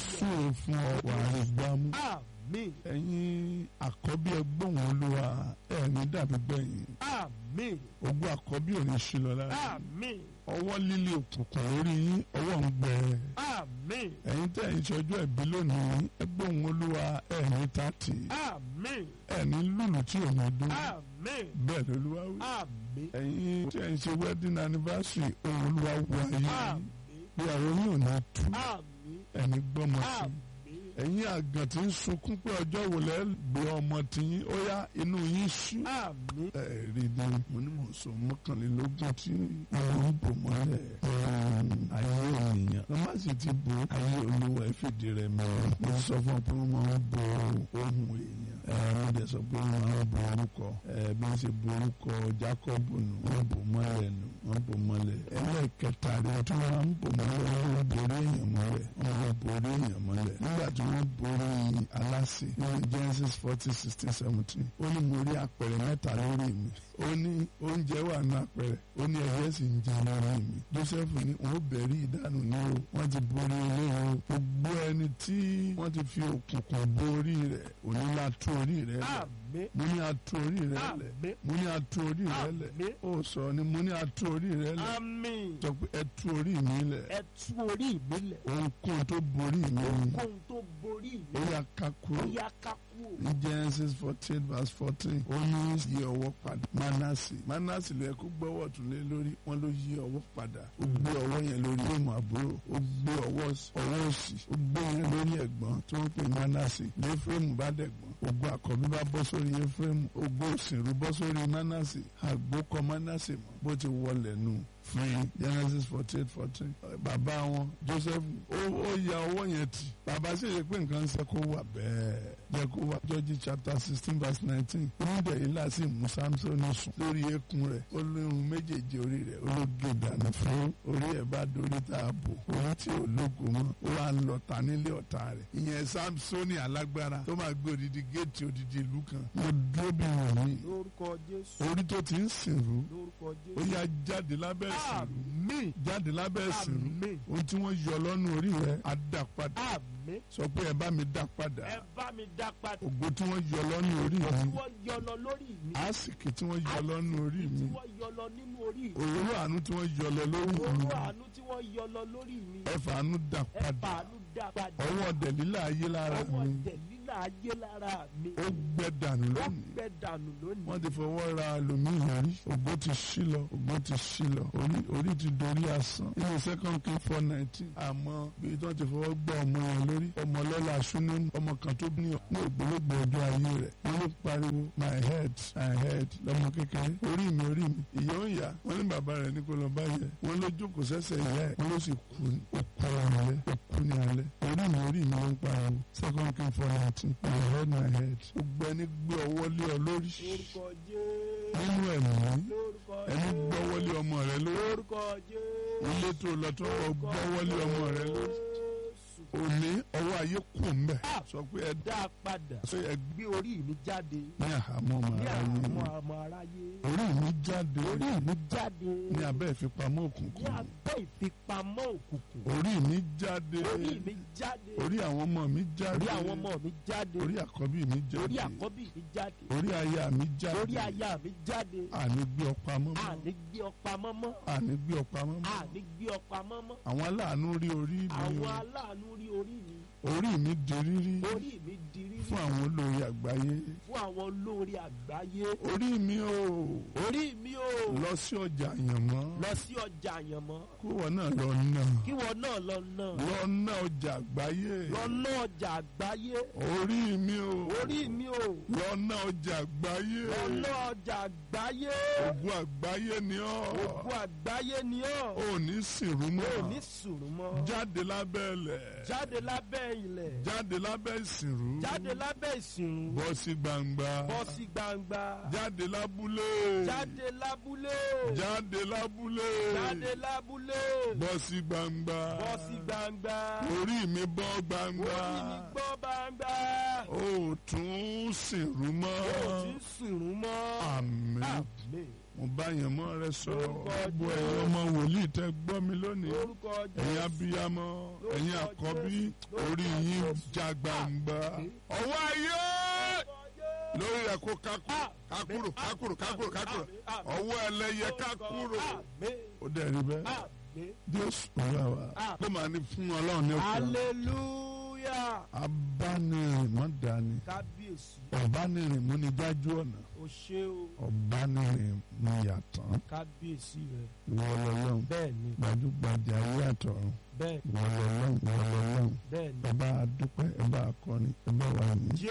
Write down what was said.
súre fún ọ wàá rí gbámú. Àmín. ẹ̀yin àkọ́bí ẹgbọ́n Olúwa ẹ̀mí dàbí gbẹ̀yìn. Àmín. ogún àkọ́bí ò ní ṣí lọ lára. Àmín. ọwọ́ líle òkùnkùn lórí yín ọwọ́ ń gbẹ. Àmín. ẹ̀yin tẹ́ ẹ̀yin ṣọjọ́ ẹ̀bí lónìí ẹgbọ́n Olúwa ẹ̀mí tààtì. Àmín. ẹ̀ní lùlù tí ò ní dún. Àmín. bẹ́ẹ̀ lÓlúwa wí. Àmín. ẹ̀yin tí ẹ̀yin ṣe wedding anniversary ohùn Olúwa wọ ayé. Àmín. ìyàwó yín ò ní tú. Àmín. ẹ̀ní gbọ́mọ sí. Àmín. ẹ̀yin àgàn tí ń sunkún pé ọjọ́ wo lẹ́ gbé ọmọ tiyín ó yá inú yín ṣú. Àmín. rí ni mo ní mò ń sọ mọ́kànlélógún tí wọ́n ń bò mọ́lẹ̀. ayé ènìyàn wọ́n má sì ti bo ayé Olúwa ìfìdí rẹ̀ mẹ́rin. mo sọ fún ọ pé wọ́n máa ń bo ohun èèyàn. mo dẹ̀ sọ pé wọ́n máa ń bo orúkọ. bí wọ́n ṣe bo orúkọ Jákọ́bù nù wọ́n bò mọ́lẹ̀ nù wọ́n bò mọ́lẹ̀. ẹlẹ́ẹ̀kẹta rẹ̀ tí wọ́n ń bò mọ́lẹ̀ wọ́n borí èèyàn mọ́lẹ̀ wọ́n borí èèyàn mọ́lẹ̀. nígbà tí wọ́n borí Alásè nínú Genesis 40:16-17 ó ní mo rí apẹ̀rẹ̀ mẹ́ta lórí mi. ó ní oúnjẹ wà ní apẹ̀rẹ̀ ó ní ẹyẹ sì ń jẹ lórí mi. Joseph ní òun bẹ̀rí ìdánù ní o wọ́n ti borí eléyìí o. gbogbo ẹni tí wọ́n ti fi òkùnkùn borí rẹ̀ òní la tú orí rẹ̀ lẹ̀. Àmín. mo ní a tú orí rẹ̀ lẹ̀. Àmín. mo ní a tú orí rẹ̀ lẹ̀. Àmín. ó sọ ni mo ní a tú orí rẹ̀ lẹ̀. Àmín. sọ pé ẹ tú orí mi lẹ̀. Ẹ tú orí mi lẹ̀. ohunkóhun tó borí mi Ohunkóhun tó borí mi. ó yá ká kúrò. Ó yá ká kúrò. ní Genesis 48:14 ó ní yí ọwọ́ padà. Mánásì ló yẹ kó gbọ́wọ́ tún lé lórí wọn ló yí ọwọ́ padà. ó gbé ọwọ́ yẹn lórí ọmọ àbúrò ó gbé ọwọ́ òsì ó gbé yẹn lórí ẹ̀gbọ́n tí wọ́n pè Mánásì. ní Éfrémù bá dẹ̀gbọ́n ògo àkọ́bí bá bọ́ sórí Éfrémù ògo òsìrú bọ́ sórí Mánásì àgbókọ Mánásì mọ́ bó ti wọlé nù fún Genesis 48:14 bàbá wọn Joseph ó ya ọwọ́ yẹn tì bàbá sì yẹ pé nǹkan ṣe kó wà bẹ́ẹ̀ yẹ kó wà Judges chapter 16:19 onídẹ̀ yìí láti mú Sámsónì sùn lórí eékún rẹ̀ ó lóhun méjèèjì orí rẹ̀ ó ló gé dànù fún orí ẹ̀ bá dorí tá a bò orí tí ò lógo mọ́ ó wà ń lọ ta nílé ọ̀tá rẹ̀ ìyẹn Sámsónì alágbára tó máa gbé odidi géètì odidi ìlú kan mo dúró bí wọn ní Lórúkọ Jésù. orí tó ti ń sìnrú Lórúkọ Jésù. ó yá jáde lábẹ́ ìsìnrú Àmín. jáde lábẹ́ ìsìnrú Àmín. ohun tí wọ́n yọ lọ́nu orí rẹ̀ á dà padà Àmín. sọ pé ẹ bá mi dà padà Ẹ bá mi dá padà. ògo tí wọ́n yọ lọ́nu orí Tí mi wọ́n yọ lọ lórí mi. àsìkì tí wọ́n yọ lọ́nu orí Tí mi wọ́n yọ lọ nínú orí mi. òróró àánú tí wọ́n yọ lọ lórí mi Oró àánú tí wọ́n yọ lọ lórí mi. ẹ fàánú dà Ẹ padà fàánú dá padà. ọwọ́ dẹ̀lílà ayé lára Ọwọ́ mi tẹ̀lílà ayé lára mi. ó gbẹ dànù Ó lónìí gbẹ dànù lónìí. wọ́n ti fọwọ́ ra ẹlòmíràn rí ògo ti ṣí lọ ògo ti ṣí lọ orí ti dorí asán nínú 2 Kings 4:19 àmọ́ bí wọ́n ti fọwọ́ gbọ́ ọmọ yẹn lórí ọmọ lọ́la ṣúná ọmọ kan tó ní ògbólógbò ọjọ́ ayé rẹ̀ wọ́n ló pariwo my head lọ́mọ kékeré orí mi ìyá ó yá wọ́n ní bàbá rẹ̀ ní kó lọ bá yẹ wọ́n ló jókòó sẹ́sẹ̀ ìyá ẹ̀ wọ́n ló sì kú ní alẹ́ orí mi ló ń pariwo 2 Kings 4:19 my head ó gbẹ́ni gbé ọwọ́ lé ọ lórí Lórúkọ Jésù. nínú ẹ̀mí Lórúkọ ẹni Jésù. gbọ́wọ́lé ọmọ rẹ lórí Lórúkọ Jésù. ilé tó lọ tó gbọ́wọ́lé ọmọ rẹ lórí Jésù. òní ọwọ́ ayé kù ń bẹ̀ sọ pé ẹ Dá padà. sọ ẹ Gbé orí mi jáde. ní àhámọ́ ọmọ Ní aráyé àwọn ọmọ aráyé. orí mi jáde Orí mi jáde. ní abẹ́ ìfipamọ́ Ní òkùnkùn abẹ́ ìfipamọ́ òkùnkùn. orí mi jáde Orí mi jáde. orí àwọn ọmọ mi jáde Orí àwọn ọmọ mi jáde. orí àkọ́bí mi Orí jáde àkọ́bí mi jáde. orí aya mi jáde Orí aya mi jáde. àní gbé ọ̀pá mọ́mọ́ Àní gbé ọ̀pá mọ́mọ́. àní gbé ọ̀pá mọ́mọ́ Àní gbé ọ̀pá mọ́mọ́. àwọn aláàánú rí orí mi Àwọn aláàánú rí orí mi. orí mi di rírí Orí mi di rírí fún àwọn olórí àgbáyé fún àwọn olórí àgbáyé. orí mi o Orí mi ò lọ sí ọjà àyànmọ́ lọ sí ọjà àyànmọ́. kó wọn náà lọ ná Kí wọn náà lọ ná. lọ ná ọjà àgbáyé Lọ ná ọjà àgbáyé. orí mi o Orí mi ò lọ ná ọjà àgbáyé lọ ná ọjà àgbáyé. ògùn àgbáyé ni ọ́ Ògùn àgbáyé ni ọ́. ò ní sìnrú mọ́ Ò ní sùúrù mọ́. jáde lábẹ́ ilẹ̀ Jáde lábẹ́ ilẹ̀. jáde lábẹ́ ìsìnrú Jáde lábẹ́ ìsìnrú. bọ́ sí gbangba Bọ́ sí gbangba. jáde lábúlé Jáde lábúlé. jáde lábúlé Jáde lábúlé. bọ́ sí gbangba Bọ́ sí gbangba. orí mi bọ́ gbangba Orí mi gbọ́ gbangba. ó tún sìnrú mọ́ Ó ti ń sùnrùn mọ́. àmín. Àmín. mo bá yẹn mọ́ rẹ sọ̀rọ̀ Lórúkọ gbogbo Jésù. ẹ̀yin ọmọ wòlíì tẹ́ gbọ́ mi lónìí Lórúkọ ẹ̀yin Jésù. abiyamọ ẹ̀yin àkọ́bí orí yín já gbangba ọwọ́ ayé lórí rẹ̀ kó kákúrò ọwọ́ ẹlẹ́yẹ kákúrò ó dẹ̀ rí bẹ́ẹ̀ Jésù olúwa wa kó máa ní fún Ọlọ́run ní òkè hallelujah. abánirìn mọ́ dání Kábíyèsí. ọ̀bánirìn mú ní jájú ọ̀nà O ṣé o. ọ̀bánirìn mú yàtọ̀ Kábíyèsí rẹ. ìwọ lọ́lọ́run Bẹ́ẹ̀ni. gbajúgbajà ayé àtọ̀run Bẹ́ẹ̀ni. ìwọ lọ́lọ́run Bẹ́ẹ̀ni. ẹ bá a dúpẹ́ ẹ bá a kọrin ẹ bá wa yìn.